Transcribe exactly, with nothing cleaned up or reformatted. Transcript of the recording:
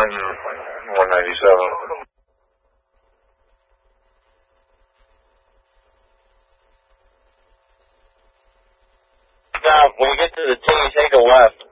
one one ninety seven. Stop. When you get to the T, take a left.